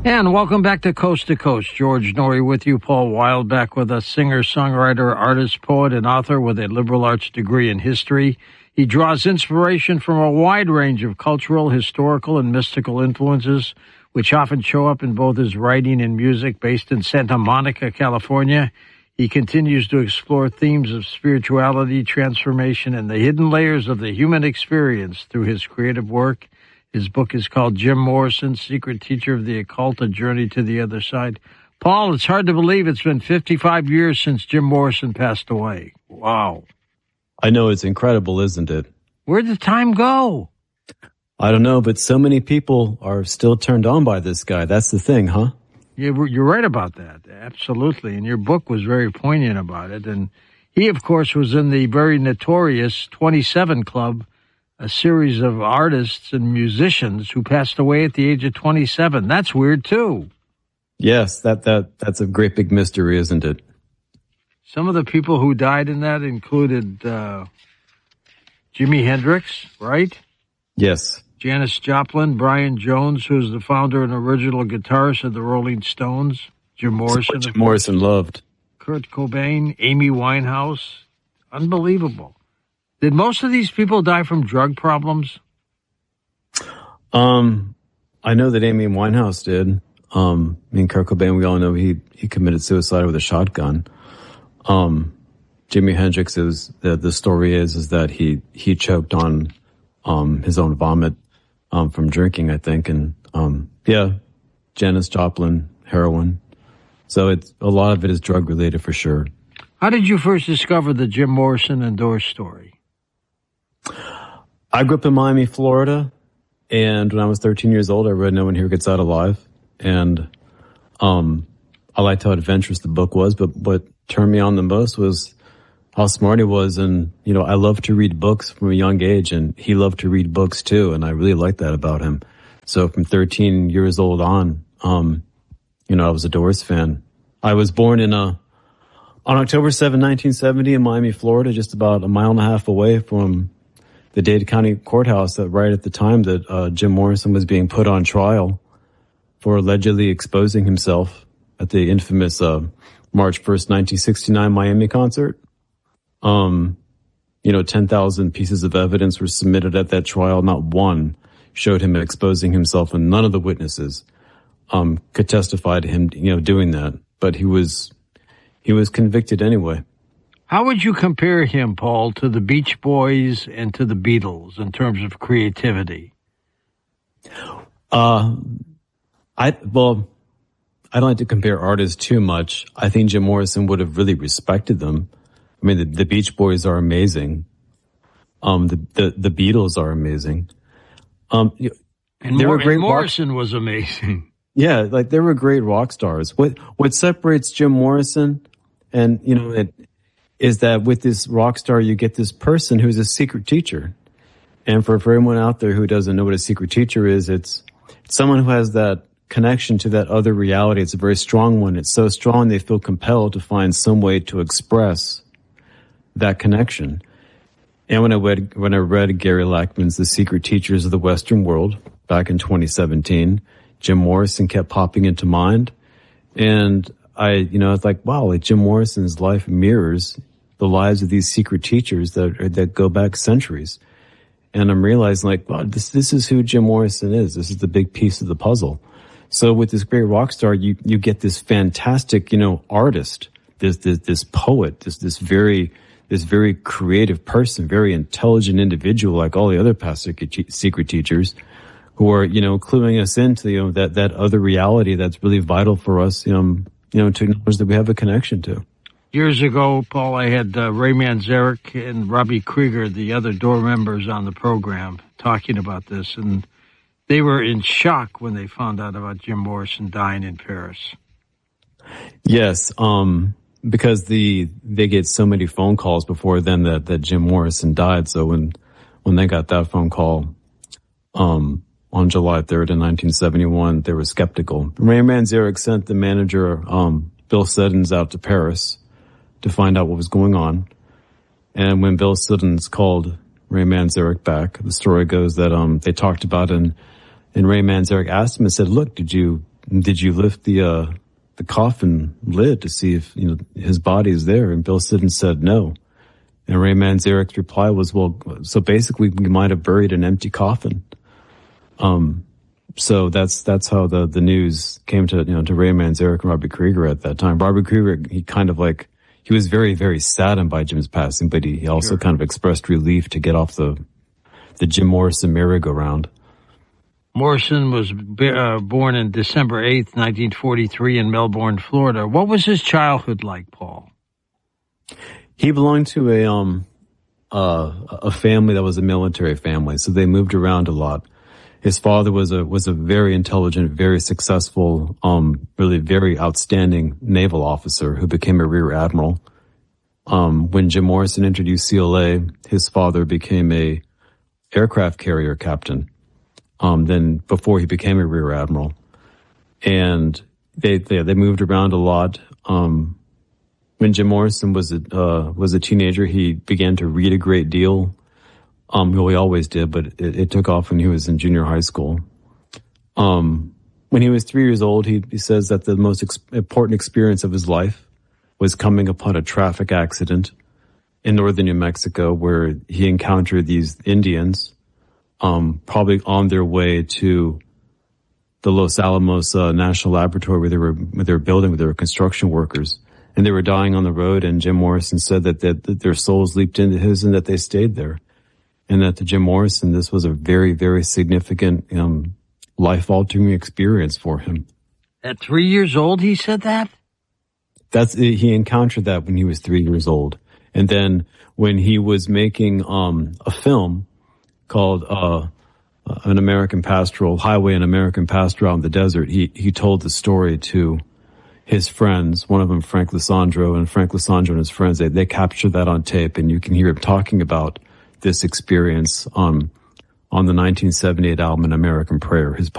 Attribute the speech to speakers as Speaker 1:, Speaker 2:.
Speaker 1: And welcome back to Coast. George Norrie with you, Paul Wild back with us, singer, songwriter, artist, poet, and author with a liberal arts degree in history. He draws inspiration from a wide range of cultural, historical, and mystical influences, which often show up in both his writing and music. Based in Santa Monica, California, he continues to explore themes of spirituality, transformation, and the hidden layers of the human experience through his creative work. His book is called Jim Morrison, Secret Teacher of the Occult, A Journey to the Other Side. Paul, it's hard to believe it's been 55 years since Jim Morrison passed away. Wow.
Speaker 2: I know, it's incredible, isn't it?
Speaker 1: Where'd the time go?
Speaker 2: I don't know, but so many people are still turned on by this guy. That's the thing, huh?
Speaker 1: You're right about that. Absolutely. And your book was very poignant about it. And he, of course, was in the very notorious 27 Club, a series of artists and musicians who passed away at the age of 27. That's weird, too.
Speaker 2: Yes, that's a great big mystery, isn't it?
Speaker 1: Some of the people who died in that included Jimi Hendrix, right?
Speaker 2: Yes.
Speaker 1: Janis Joplin, Brian Jones, who's the founder and original guitarist of the Rolling Stones, Jim Morrison.
Speaker 2: Jim Morrison loved.
Speaker 1: Kurt Cobain, Amy Winehouse. Unbelievable. Did most of these people die from drug problems?
Speaker 2: I know that Amy Winehouse did. Me and Kurt Cobain, we all know he committed suicide with a shotgun. Jimi Hendrix the story is that he choked on his own vomit from drinking, I think, and Janis Joplin, heroin. So a lot of it is drug related for sure.
Speaker 1: How did you first discover the Jim Morrison and Doors story?
Speaker 2: I grew up in Miami, Florida, and when I was 13 years old, I read No One Here Gets Out Alive, and I liked how adventurous the book was, but what turned me on the most was how smart he was, and, you know, I love to read books from a young age, and he loved to read books too, and I really liked that about him. So from 13 years old on, I was a Doors fan. I was born on October 7, 1970 in Miami, Florida, just about a mile and a half away from the Dade County Courthouse, that right at the time that Jim Morrison was being put on trial for allegedly exposing himself at the infamous March 1st, 1969 Miami concert. 10,000 pieces of evidence were submitted at that trial. Not one showed him exposing himself, and none of the witnesses could testify to him, doing that. But he was convicted anyway.
Speaker 1: How would you compare him, Paul, to the Beach Boys and to the Beatles in terms of creativity?
Speaker 2: I don't like to compare artists too much. I think Jim Morrison would have really respected them. I mean, the Beach Boys are amazing. The Beatles are amazing.
Speaker 1: Morrison was amazing.
Speaker 2: Yeah, they were great rock stars. What separates Jim Morrison and, is that with this rock star, you get this person who's a secret teacher. And for everyone out there who doesn't know what a secret teacher is, it's someone who has that connection to that other reality. It's a very strong one. It's so strong they feel compelled to find some way to express that connection. And when I read Gary Lachman's The Secret Teachers of the Western World back in 2017, Jim Morrison kept popping into mind. And it's like, wow, Jim Morrison's life mirrors the lives of these secret teachers that go back centuries. And I'm realizing, wow, this is who Jim Morrison is. This is the big piece of the puzzle. So with this great rock star, you get this fantastic, artist, this poet, this very creative person, very intelligent individual, like all the other past secret teachers, who are, cluing us into, that other reality that's really vital for us, to acknowledge that we have a connection to.
Speaker 1: Years ago, Paul, I had Ray Manzarek and Robbie Krieger, the other Door members, on the program talking about this, and they were in shock when they found out about Jim Morrison dying in Paris.
Speaker 2: Yes, because they get so many phone calls before then that Jim Morrison died. So when they got that phone call on July 3rd in 1971, they were skeptical. Ray Manzarek sent the manager Bill Siddons out to Paris to find out what was going on. And when Bill Siddons called Ray Manzarek back, the story goes that they talked about it, and Ray Manzarek asked him and said, look, did you did you lift the coffin lid to see if, his body is there? And Bill Siddons said no. And Ray Manzarek's reply was, well, so basically we might have buried an empty coffin. So that's how the news came to Ray Manzarek and Robert Krieger at that time. Robert Krieger, he was very, very saddened by Jim's passing, but he also kind of expressed relief to get off the Jim Morrison merry-go-round.
Speaker 1: Morrison was born in December 8th, 1943 in Melbourne, Florida. What was his childhood like, Paul?
Speaker 2: He belonged to a family that was a military family, so they moved around a lot. His father was a very intelligent, very successful, really very outstanding naval officer who became a rear admiral. When Jim Morrison introduced CLA, his father became a aircraft carrier captain. Then before he became a rear admiral, and they moved around a lot. When Jim Morrison was a teenager, he began to read a great deal. Well, he always did, but it took off when he was in junior high school. When he was 3 years old, he says that the most important experience of his life was coming upon a traffic accident in northern New Mexico where he encountered these Indians, probably on their way to the Los Alamos National Laboratory where they were building, where they were construction workers. And they were dying on the road, and Jim Morrison said that their souls leaped into his and that they stayed there. And that to Jim Morrison, this was a very, very significant, life-altering experience for him.
Speaker 1: At 3 years old, he said that?
Speaker 2: He encountered that when he was 3 years old. And then when he was making, a film called, An American Pastoral, Highway, An American Pastoral in the Desert, he told the story to his friends, one of them, Frank Lisandro, and Frank Lisandro and his friends, they captured that on tape, and you can hear him talking about this experience on the 1978 album, An American Prayer, his